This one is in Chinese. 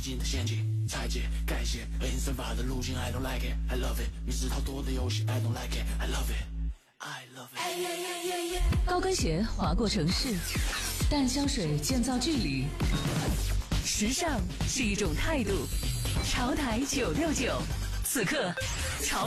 进的陷阱，拆解、改写和隐身法的路径 I don't like it, I love it。密室逃脱的游戏 I don't like it, I love it, I love it。 高跟鞋划过城市，淡香水建造距离。时尚是一种态度。潮台969，此刻潮。